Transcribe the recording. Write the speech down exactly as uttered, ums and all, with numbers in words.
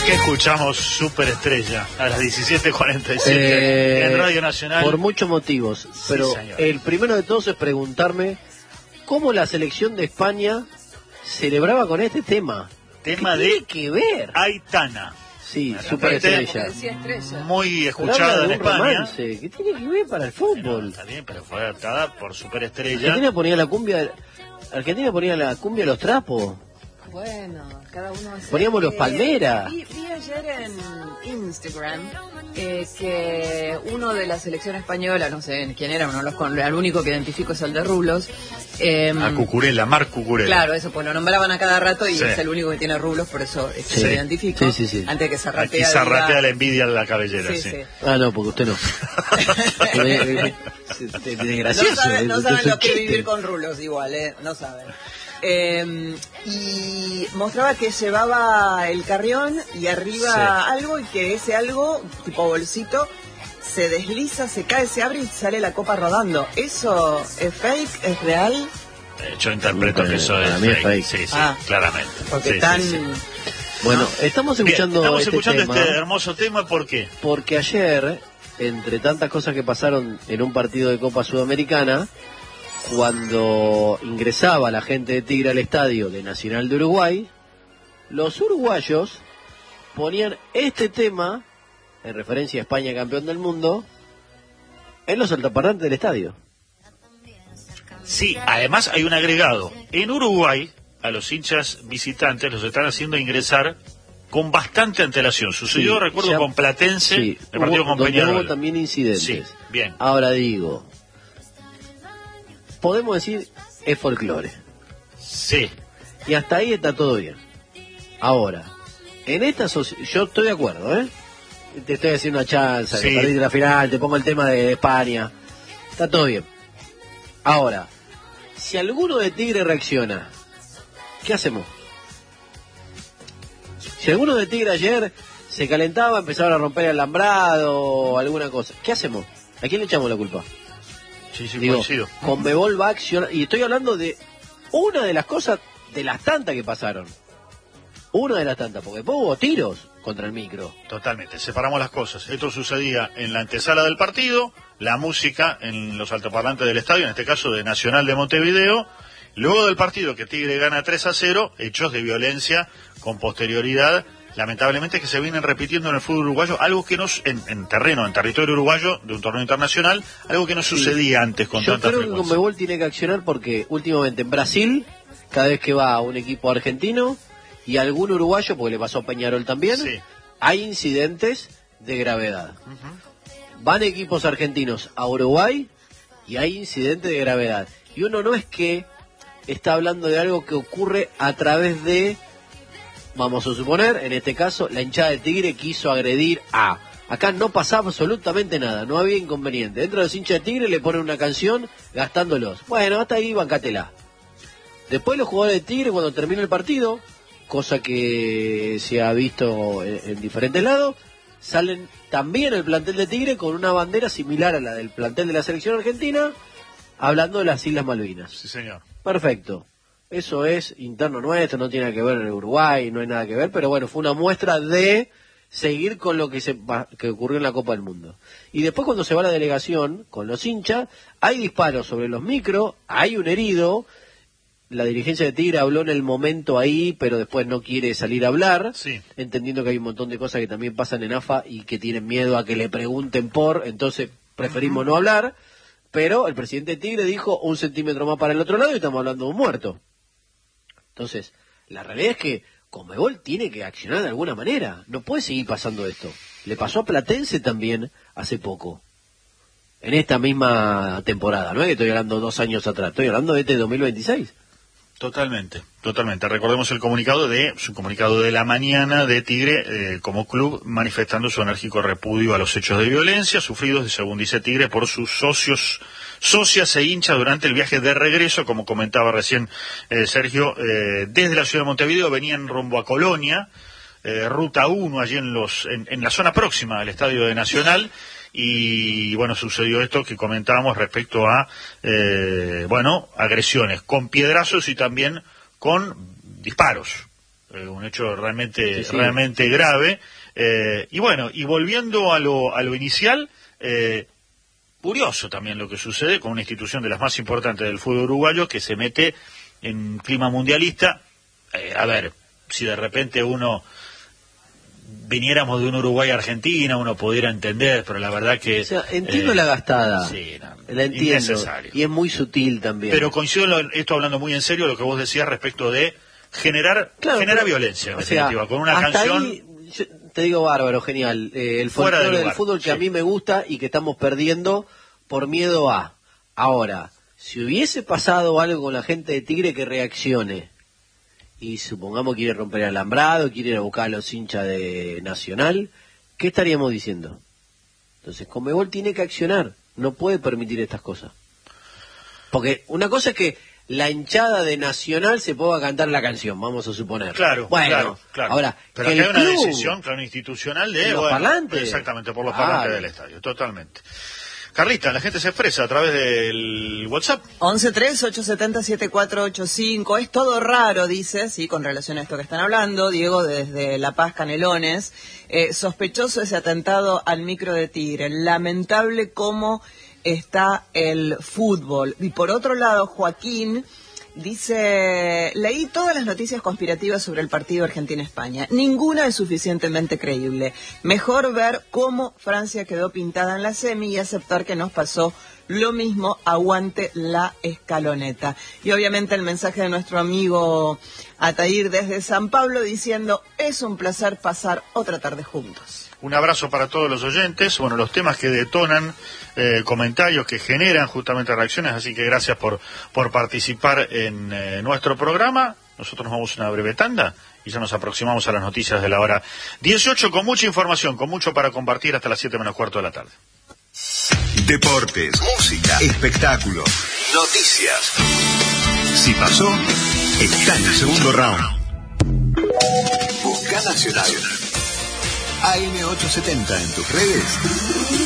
qué escuchamos Superestrella a las diecisiete cuarenta y siete eh, en Radio Nacional? Por muchos motivos, pero sí, el primero de todos es preguntarme cómo la selección de España celebraba con este tema. Tema ¿Qué de tiene que ver? Aitana. Sí, Superestrella. Muy escuchada en España. Romance. ¿Qué tiene que ver para el fútbol? Bueno, está bien, pero fue adaptada por Superestrella. Argentina ponía la cumbia, Argentina ponía la cumbia de los trapos. Bueno, cada uno hace... Poníamos los Palmeras. Vi, vi ayer en Instagram eh, que uno de la selección española, no sé quién era, no los con, el único que identifico es el de Rulos. Eh, a Cucurella, Marc Cucurella. Claro, eso, pues lo nombraban a cada rato y sí. es el único que tiene Rulos, por eso es que sí. lo identifico. Sí, sí, sí. Antes de que se ratea. Aquí se ratea la envidia de la cabellera, sí, sí. sí. Ah, no, porque usted no. Es gracioso. No saben, no saben lo que es vivir con Rulos igual, ¿eh? No saben. Eh, y mostraba que llevaba el carrión y arriba sí. algo, y que ese algo, tipo bolsito, se desliza, se cae, se abre y sale la copa rodando. ¿Eso es fake? ¿Es real? Yo interpreto que eso es fake. es fake. Sí, sí, ah, claramente. Porque sí, tan... sí, sí. Bueno, estamos escuchando, Bien, estamos este, escuchando tema, este hermoso tema, ¿por qué? Porque ayer, entre tantas cosas que pasaron en un partido de Copa Sudamericana, cuando ingresaba la gente de Tigre al estadio de Nacional de Uruguay, los uruguayos ponían este tema, en referencia a España campeón del mundo, en los altoparlantes del estadio. Sí, además hay un agregado. En Uruguay, a los hinchas visitantes los están haciendo ingresar con bastante antelación. Sucedió, sí, recuerdo, ya, con Platense, sí, el partido hubo, con Peñarol. Hubo también incidentes. Sí, bien. Ahora digo, podemos decir, es folclore. Sí. Y hasta ahí está todo bien. Ahora, en esta sociedad, yo estoy de acuerdo, ¿eh? Te estoy haciendo una chance, sí. que perdiste la final, te pongo el tema de España. Está todo bien. Ahora, si alguno de Tigre reacciona, ¿qué hacemos? Si alguno de Tigre ayer se calentaba, empezaron a romper el alambrado o alguna cosa, ¿qué hacemos? ¿A quién le echamos la culpa? Sí, sí, Digo, coincido. Conmebol va a accionar, y estoy hablando de una de las cosas, de las tantas que pasaron. Una de las tantas, porque después hubo tiros contra el micro. Totalmente, separamos las cosas. Esto sucedía en la antesala del partido, la música en los altoparlantes del estadio, en este caso de Nacional de Montevideo. Luego del partido, que Tigre gana tres a cero, hechos de violencia con posterioridad, lamentablemente, que se vienen repitiendo en el fútbol uruguayo, algo que no, en, en terreno, en territorio uruguayo, de un torneo internacional, algo que no sí. sucedía antes con Yo tanta creo frecuencia. que Conmebol tiene que accionar porque últimamente en Brasil, cada vez que va a un equipo argentino y algún uruguayo, porque le pasó a Peñarol también, sí. hay incidentes de gravedad. Uh-huh. Van equipos argentinos a Uruguay y hay incidentes de gravedad. Y uno no es que está hablando de algo que ocurre a través de, vamos a suponer, en este caso, la hinchada de Tigre quiso agredir a... Acá no pasaba absolutamente nada, no había inconveniente. Dentro de los hinchas de Tigre le ponen una canción gastándolos. Bueno, hasta ahí bancatela. Después los jugadores de Tigre, cuando termina el partido, cosa que se ha visto en, en diferentes lados, salen también el plantel de Tigre con una bandera similar a la del plantel de la selección argentina, hablando de las Islas Malvinas. Sí, señor. Perfecto. Eso es interno nuestro, no tiene nada que ver en el Uruguay, no hay nada que ver, pero bueno, fue una muestra de seguir con lo que se que ocurrió en la Copa del Mundo. Y después, cuando se va la delegación con los hinchas, hay disparos sobre los micros, hay un herido. La dirigencia de Tigre habló en el momento ahí, pero después no quiere salir a hablar, sí. entendiendo que hay un montón de cosas que también pasan en A F A y que tienen miedo a que le pregunten por, entonces preferimos uh-huh. no hablar. Pero el presidente de Tigre dijo un centímetro más para el otro lado y estamos hablando de un muerto. Entonces, la realidad es que Conmebol tiene que accionar de alguna manera. No puede seguir pasando esto. Le pasó a Platense también hace poco. En esta misma temporada. No es que estoy hablando dos años atrás. Estoy hablando de este dos mil veintiséis. Totalmente, totalmente. Recordemos el comunicado de su comunicado de la mañana de Tigre eh, como club, manifestando su enérgico repudio a los hechos de violencia sufridos, según dice Tigre, por sus socios, socias e hinchas durante el viaje de regreso, como comentaba recién eh, Sergio, eh, desde la ciudad de Montevideo venían rumbo a Colonia, eh, ruta uno, allí en los en, en la zona próxima al Estadio de Nacional. Y bueno, sucedió esto que comentábamos respecto a, eh, bueno, agresiones con piedrazos y también con disparos. eh, un hecho realmente, sí, sí. realmente grave. Eh, y bueno, y volviendo a lo, a lo inicial, eh, curioso también lo que sucede con una institución de las más importantes del fútbol uruguayo que se mete en clima mundialista. Eh, a ver, si de repente uno viniéramos de un Uruguay a Argentina, uno pudiera entender, pero la verdad que... O sea, entiendo eh, la gastada, sí, no, la entiendo, y es muy sutil también. Pero coincido en lo, esto hablando muy en serio, lo que vos decías respecto de generar claro, genera pero, violencia, en o definitiva, sea, con una hasta canción... Ahí, yo te digo bárbaro, genial, eh, el Fuera folclore del del fútbol que sí. a mí me gusta y que estamos perdiendo por miedo a... Ahora, si hubiese pasado algo con la gente de Tigre que reaccione, y supongamos quiere romper el alambrado, quiere ir a buscar a los hinchas de Nacional, ¿qué estaríamos diciendo? Entonces, Conmebol tiene que accionar, no puede permitir estas cosas. Porque una cosa es que la hinchada de Nacional se pueda cantar la canción, vamos a suponer. Claro, bueno, claro, claro. Ahora, pero que acá hay el una club, decisión, claro, institucional de... los bueno, parlantes. Exactamente, por los Claro. parlantes del estadio, totalmente. Carlita, la gente se expresa a través del WhatsApp. once tres ocho siete cero siete cuatro ocho cinco. Es todo raro, dice, sí, con relación a esto que están hablando. Diego desde La Paz, Canelones. Eh, sospechoso ese atentado al micro de Tigre. Lamentable cómo está el fútbol. Y por otro lado, Joaquín dice, leí todas las noticias conspirativas sobre el partido Argentina-España. Ninguna es suficientemente creíble. Mejor ver cómo Francia quedó pintada en la semi y aceptar que nos pasó lo mismo. Aguante la escaloneta. Y obviamente el mensaje de nuestro amigo Atair desde San Pablo diciendo, es un placer pasar otra tarde juntos. Un abrazo para todos los oyentes. Bueno, los temas que detonan eh, comentarios, que generan justamente reacciones, así que gracias por, por participar en eh, nuestro programa. Nosotros nos vamos a una breve tanda y ya nos aproximamos a las noticias de la hora dieciocho con mucha información, con mucho para compartir hasta las siete menos cuarto de la tarde. Deportes, música, espectáculos, noticias. Si pasó, está en el segundo round. Busca Nacional. A M ochocientos setenta en tus redes.